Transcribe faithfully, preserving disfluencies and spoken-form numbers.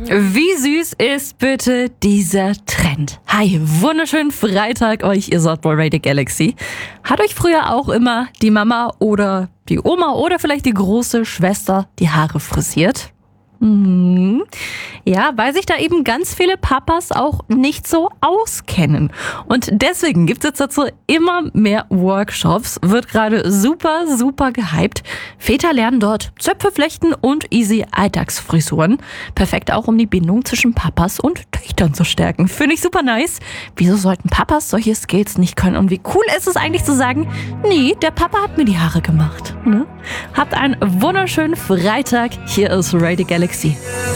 Wie süß ist bitte dieser Trend? Hi, wunderschönen Freitag euch, ihr seid bei Radio Galaxy. Hat euch früher auch immer die Mama oder die Oma oder vielleicht die große Schwester die Haare frisiert? Hm. Ja, weil sich da eben ganz viele Papas auch nicht so auskennen. Und deswegen gibt es jetzt dazu immer mehr Workshops. Wird gerade super, super gehypt. Väter lernen dort Zöpfe flechten und easy Alltagsfrisuren. Perfekt auch, um die Bindung zwischen Papas und Töchtern zu stärken. Finde ich super nice. Wieso sollten Papas solche Skills nicht können? Und wie cool ist es eigentlich zu sagen, nee, der Papa hat mir die Haare gemacht. Ne? Habt einen wunderschönen Freitag. Hier ist Radio Galaxy.